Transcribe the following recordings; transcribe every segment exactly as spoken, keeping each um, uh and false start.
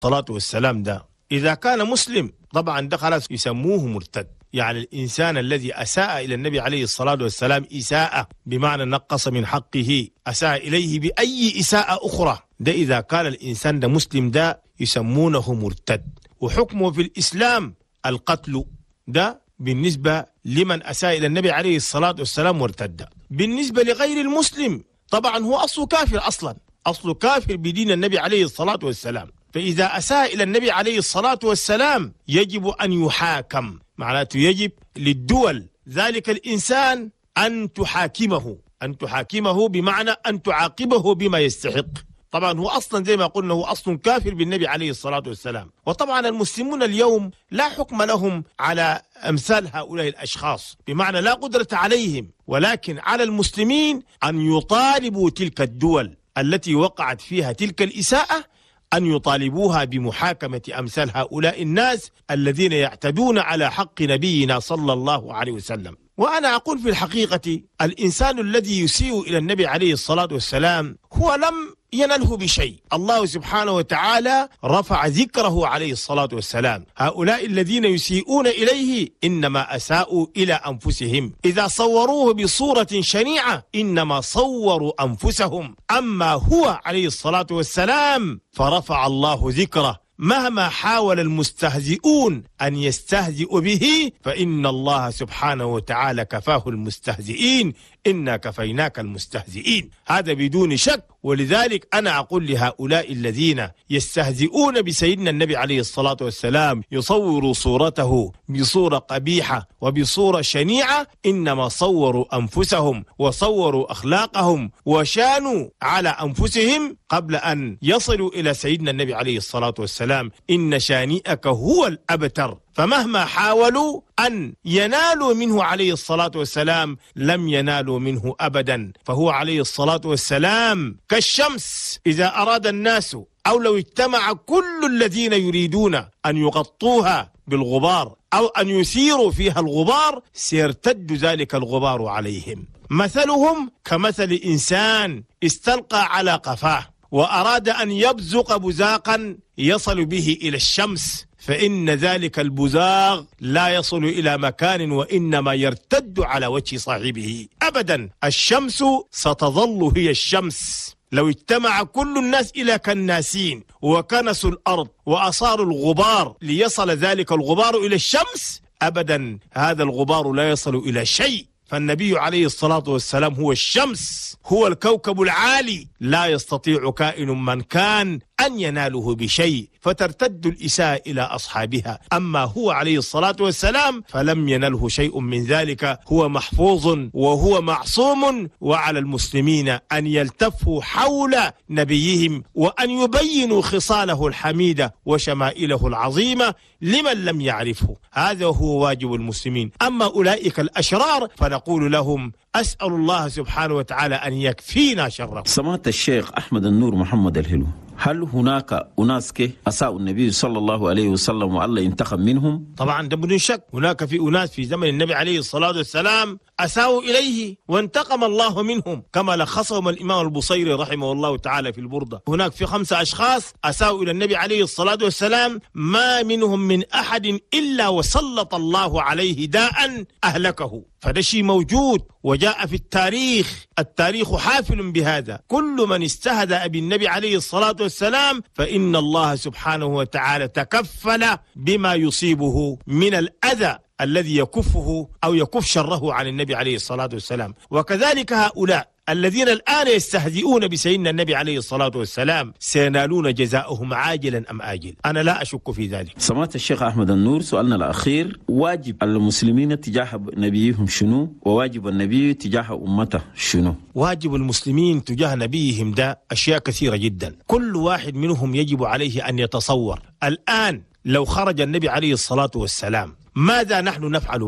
الصلاة والسلام ده إذا كان مسلم طبعا ده خلاص يسموه مرتد. يعني الإنسان الذي أساء إلى النبي عليه الصلاة والسلام إساءة بمعنى نقص من حقه، أساء إليه بأي إساءة أخرى، ده إذا كان الإنسان ده مسلم ده يسمونه مرتد. وحكمه في الإسلام القتل، ده بالنسبة لمن أساء إلى النبي عليه الصلاة والسلام مرتد. بالنسبة لغير المسلم طبعا هو أصله كافر، أصلا أصله كافر بدين النبي عليه الصلاة والسلام. فإذا أساء إلى النبي عليه الصلاة والسلام يجب أن يحاكم، معناته يجب للدول ذلك الإنسان أن تحاكمه، أن تحاكمه بمعنى أن تعاقبه بما يستحق. طبعا هو أصلا زي ما قلنا هو أصلا كافر بالنبي عليه الصلاة والسلام. وطبعا المسلمون اليوم لا حكم لهم على أمثال هؤلاء الأشخاص، بمعنى لا قدرة عليهم، ولكن على المسلمين أن يطالبوا تلك الدول التي وقعت فيها تلك الإساءة، أن يطالبوها بمحاكمة أمثال هؤلاء الناس الذين يعتدون على حق نبينا صلى الله عليه وسلم. وأنا أقول في الحقيقة الإنسان الذي يسيء إلى النبي عليه الصلاة والسلام هو لم ينله بشيء. الله سبحانه وتعالى رفع ذكره عليه الصلاة والسلام. هؤلاء الذين يسيئون إليه إنما أساءوا إلى أنفسهم، إذا صوروه بصورة شنيعة إنما صوروا أنفسهم. أما هو عليه الصلاة والسلام فرفع الله ذكره، مهما حاول المستهزئون أن يستهزئوا به فإن الله سبحانه وتعالى كفاه المستهزئين، إنا كفيناك المستهزئين، هذا بدون شك. ولذلك أنا أقول لهؤلاء الذين يستهزئون بسيدنا النبي عليه الصلاة والسلام، يصوروا صورته بصورة قبيحة وبصورة شنيعة، إنما صوروا أنفسهم وصوروا أخلاقهم وشانوا على أنفسهم قبل أن يصلوا إلى سيدنا النبي عليه الصلاة والسلام. إن شانئك هو الأبتر. فمهما حاولوا أن ينالوا منه عليه الصلاة والسلام لم ينالوا منه أبدا. فهو عليه الصلاة والسلام كالشمس إذا أراد الناس أو لو اجتمع كل الذين يريدون أن يغطوها بالغبار أو أن يثيروا فيها الغبار سيرتد ذلك الغبار عليهم. مثلهم كمثل إنسان استلقى على قفاه وأراد أن يبزق بزاقا يصل به إلى الشمس، فإن ذلك البزاغ لا يصل إلى مكان وإنما يرتد على وجه صاحبه أبدا. الشمس ستظل هي الشمس. لو اجتمع كل الناس إلى كناسين وكنسوا الأرض وأصاروا الغبار ليصل ذلك الغبار إلى الشمس أبدا هذا الغبار لا يصل إلى شيء. فالنبي عليه الصلاة والسلام هو الشمس، هو الكوكب العالي، لا يستطيع كائن من كان أن يناله بشيء، فترتد الإساءة إلى أصحابها. أما هو عليه الصلاة والسلام فلم ينله شيء من ذلك، هو محفوظ وهو معصوم. وعلى المسلمين أن يلتفوا حول نبيهم وأن يبينوا خصاله الحميدة وشمائله العظيمة لمن لم يعرفه. هذا هو واجب المسلمين. أما أولئك الأشرار فنقول لهم أسأل الله سبحانه وتعالى أن يكفينا شرهم. سمعت الشيخ أحمد النور محمد الهلو، هل هناك أناس كي أساءوا النبي صلى الله عليه وسلم والله ينتقم منهم؟ طبعا ده بدون شك، هناك في أناس في زمن النبي عليه الصلاة والسلام أساءوا إليه وانتقم الله منهم، كما لخصهم الإمام البصيري رحمه الله تعالى في البردة. هناك في خمسة أشخاص أساءوا إلى النبي عليه الصلاة والسلام ما منهم من أحد إلا وسلط الله عليه داء أهلكه. فده شيء موجود وجاء في التاريخ، التاريخ حافل بهذا. كل من استهزأ بالنبي عليه الصلاة والسلام فإن الله سبحانه وتعالى تكفل بما يصيبه من الأذى الذي يكفه أو يكف شره عن النبي عليه الصلاة والسلام. وكذلك هؤلاء الذين الآن يستهزئون بسيدنا النبي عليه الصلاة والسلام سينالون جزاؤهم عاجلا أم آجل، أنا لا أشك في ذلك. سمعت الشيخ أحمد النور، سؤالنا الأخير، واجب المسلمين تجاه نبيهم شنو؟ وواجب النبي تجاه أمته شنو؟ واجب المسلمين تجاه نبيهم ده أشياء كثيرة جدا، كل واحد منهم يجب عليه أن يتصور الآن لو خرج النبي عليه الصلاة والسلام ماذا نحن نفعل معه؟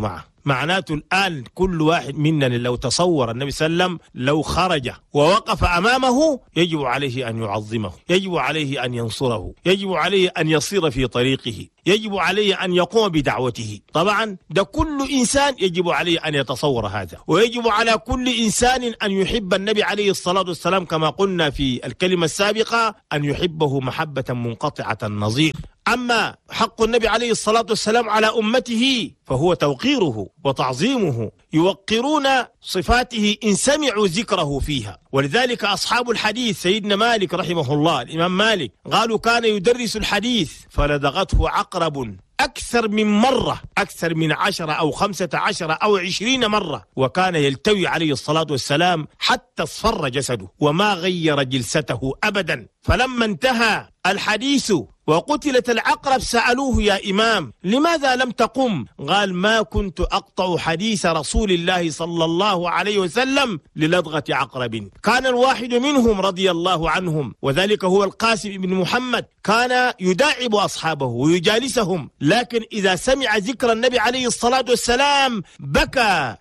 معناته الآن كل واحد مننا لو تصور النبي صلى الله عليه وسلم لو خرج ووقف أمامه يجب عليه أن يعظمه، يجب عليه أن ينصره، يجب عليه أن يصير في طريقه، يجب عليه أن يقوم بدعوته. طبعا ده كل إنسان يجب عليه أن يتصور هذا، ويجب على كل إنسان أن يحب النبي عليه الصلاة والسلام كما قلنا في الكلمة السابقة، أن يحبه محبة منقطعة النظير. أما حق النبي عليه الصلاة والسلام على أمته فهو توقيره وتعظيمه، يوقرون صفاته إن سمعوا ذكره فيها. ولذلك أصحاب الحديث سيدنا مالك رحمه الله، الإمام مالك، قالوا كان يدرس الحديث فلدغته عقرب أكثر من مرة، أكثر من عشرة أو خمسة عشر أو عشرين مرة، وكان يلتوي عليه الصلاة والسلام حتى اصفر جسده وما غير جلسته أبدا. فلما انتهى الحديث وقتلت العقرب سألوه يا إمام لماذا لم تقم؟ قال ما كنت أقطع حديث رسول الله صلى الله عليه وسلم للدغة عقرب. كان الواحد منهم رضي الله عنهم وذلك هو القاسم بن محمد كان يداعب أصحابه ويجالسهم، لكن إذا سمع ذكر النبي عليه الصلاة والسلام بكى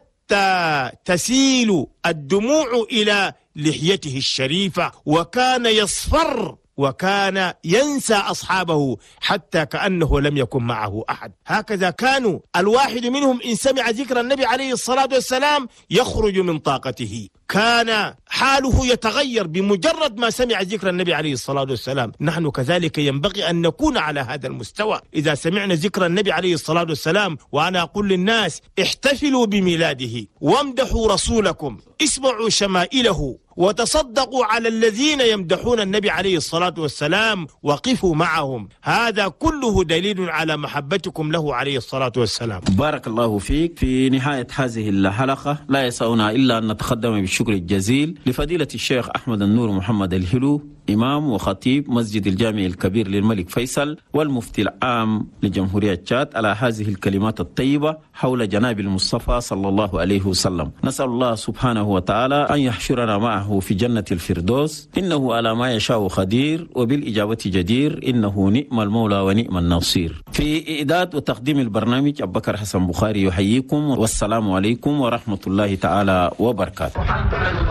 حتى تسيل الدموع إلى لحيته الشريفة، وكان يصفر وكان ينسى أصحابه حتى كأنه لم يكن معه أحد. هكذا كانوا، الواحد منهم إن سمع ذكر النبي عليه الصلاة والسلام يخرج من طاقته، كان حاله يتغير بمجرد ما سمع ذكر النبي عليه الصلاة والسلام. نحن كذلك ينبغي أن نكون على هذا المستوى. إذا سمعنا ذكر النبي عليه الصلاة والسلام، وأنا أقول للناس احتفلوا بميلاده وامدحوا رسولكم، اسمعوا شمائله وتصدقوا على الذين يمدحون النبي عليه الصلاة والسلام، وقفوا معهم، هذا كله دليل على محبتكم له عليه الصلاة والسلام. بارك الله فيك. في نهاية هذه الحلقة لا يسعنا إلا أن نتقدم بالشكر الجزيل لفضيلة الشيخ أحمد النور محمد الهلو، إمام وخطيب مسجد الجامع الكبير للملك فيصل والمفتي العام لجمهورية تشاد، على هذه الكلمات الطيبة حول جناب المصطفى صلى الله عليه وسلم. نسأل الله سبحانه وتعالى أن يحشرنا معه في جنة الفردوس، إنه على ما يشاء قدير وبالإجابة جدير، إنه نعم المولى ونعم النصير. في إعداد وتقديم البرنامج أبو بكر حسن بخاري يحييكم، والسلام عليكم ورحمة الله تعالى وبركاته.